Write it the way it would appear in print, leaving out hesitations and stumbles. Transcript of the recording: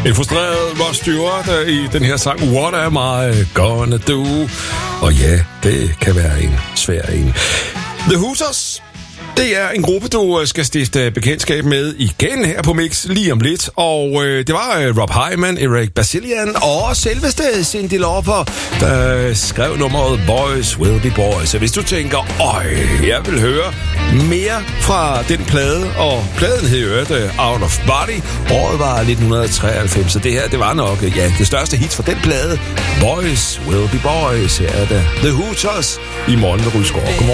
En frustreret Ross Stewart i den her sang What Am I Gonna Do? Og ja, det kan være en svær en. The Hooters, det er en gruppe, du skal stifte bekendtskab med igen her på Mix lige om lidt. Og det var Rob Hyman, Eric Basilian og selveste Cyndi Lauper, der skrev nummeret Boys Will Be Boys. Så hvis du tænker, jeg vil høre mere fra den plade, og pladen hedder Out of Body. Året var 1993, så det her, det var nok det største hit fra den plade. Boys Will Be Boys. Her er det The Hooters i morgen ved Rydskov.